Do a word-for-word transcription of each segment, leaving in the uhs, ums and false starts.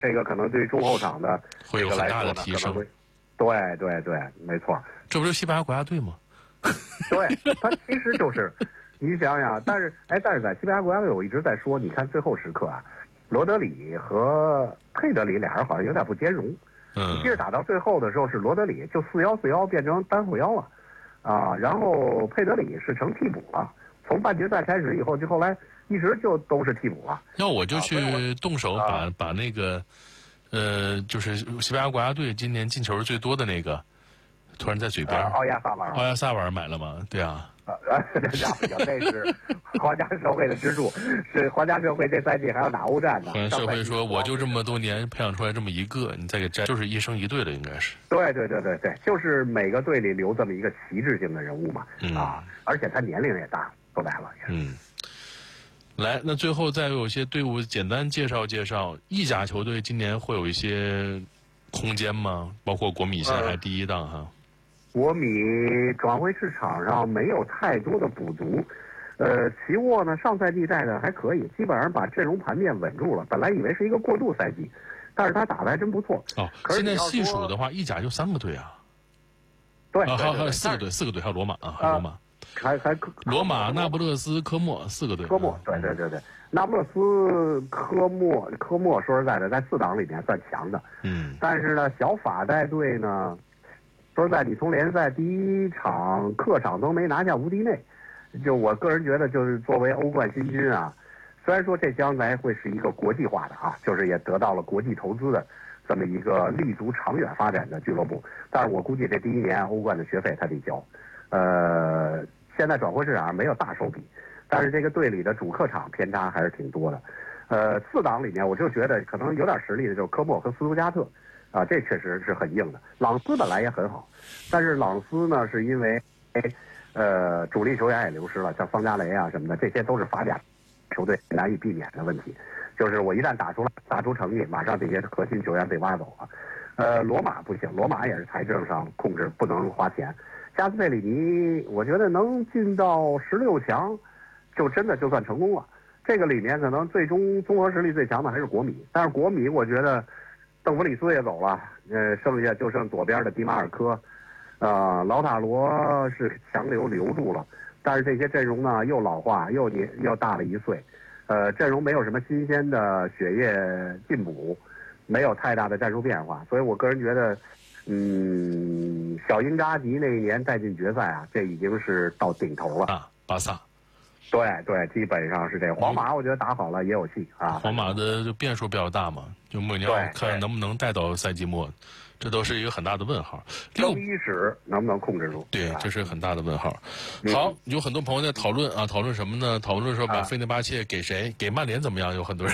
这个可能对中后场的会有很大的提升。 对对对，没错。 这不是西班牙国家队吗？ 对，他其实就是你想想，但是哎，但是在西班牙国家队，我一直在说，你看最后时刻啊，罗德里和佩德里俩人好像有点不兼容。 嗯， 其实打到最后的时候，是罗德里就四幺四幺变成单后腰了，啊，然后佩德里是成替补了。从半决赛开始以后，就后来一直就都是替补了。 要我就去动手把、 啊、 把那个，呃，就是西班牙国家队今年进球最多的那个，突然在嘴边。 奥亚萨瓦尔。 奥亚萨瓦尔买了吗？对啊。 啊，这这是皇家社会的支柱，是皇家社会这赛季还要打欧战呢。 皇家社会说，我就这么多年培养出来这么一个，你再给摘，就是一生一对了，应该是。 对对对对对，就是每个队里留这么一个旗帜性的人物嘛， 嗯、 啊，而且他年龄也大，说白了也是。 嗯。来，那最后再有一些队伍简单介绍介绍。意甲球队今年会有一些空间吗？包括国米现在还第一档哈。 呃国米转会市场上没有太多的补足，呃，奇沃呢上赛季带的还可以，基本上把阵容盘面稳住了。本来以为是一个过渡赛季，但是他打的还真不错。 哦，现在细数的话，意甲就三个队啊。 对， 啊，还有还有四个队，四个队还有罗马啊，还有罗马， 还还罗马、那不勒斯、科莫四个队。 科莫，对对对对，那不勒斯、科莫、科莫，说实在的，在四档里面算强的。 嗯。 但是呢，小法带队呢。说实在，你从联赛第一场客场都没拿下无敌内，就我个人觉得，就是作为欧冠新军啊，虽然说这将来会是一个国际化的啊，就是也得到了国际投资的这么一个立足长远发展的俱乐部，但是我估计这第一年欧冠的学费他得交。呃，现在转会市场上没有大手笔，但是这个队里的主客场偏差还是挺多的。呃，四档里面我就觉得可能有点实力的就是科莫和斯图加特。啊，这确实是很硬的。朗斯本来也很好，但是朗斯呢，是因为，呃，主力球员也流失了，像桑加雷啊什么的，这些都是法甲球队难以避免的问题。就是我一旦打出来，打出成绩，马上这些核心球员被挖走了。呃，罗马不行，罗马也是财政上控制，不能花钱。加斯佩里尼，我觉得能进到十六强，就真的就算成功了。这个里面可能最终综合实力最强的还是国米，但是国米我觉得。邓弗里斯也走了，呃，剩下就剩左边的迪马尔科，呃，劳塔罗是强留留住了，但是这些阵容呢又老化，又年又大了一岁，呃，阵容没有什么新鲜的血液进补，没有太大的战术变化，所以我个人觉得，嗯，小英扎吉那一年带进决赛啊，这已经是到顶头了啊，巴萨。 对对，基本上是这个。皇马我觉得打好了也有戏啊。 皇马的就变数比较大嘛，就穆里尼奥看能不能带到赛季末，这都是一个很大的问号。 更衣室能不能控制住？ 对，这是很大的问号。好，有很多朋友在讨论啊，讨论什么呢？讨论说把费内巴切给谁？给曼联怎么样？有很多人。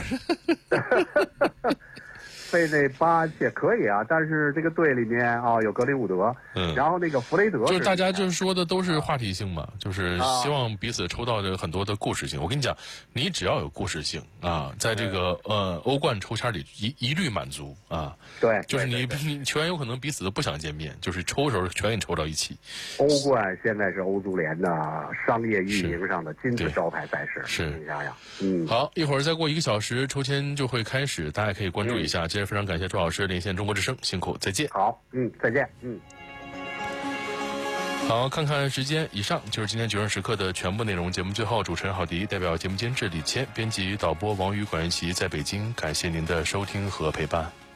费内巴切可以啊，但是这个队里面啊有格林伍德， 嗯， 然后那个弗雷德， 就是大家就是说的都是话题性嘛，就是希望彼此抽到这个很多的故事性。我跟你讲，你只要有故事性啊，在这个呃欧冠抽签里一一律满足啊。 对， 就是你你球员有可能彼此都不想见面，就是抽时候全给你抽到一起。 欧冠现在是欧足联的商业运营上的金字招牌赛事， 是你想想，嗯， 好，一会儿再过一个小时抽签就会开始，大家可以关注一下。今天非常感谢周老师连线中国之声，辛苦，再见。 好，嗯，再见，嗯。 好，看看时间，以上就是今天九人时刻的全部内容。节目最后，主持人郝迪代表节目监制李谦，编辑导播王宇、管元琪在北京，感谢您的收听和陪伴。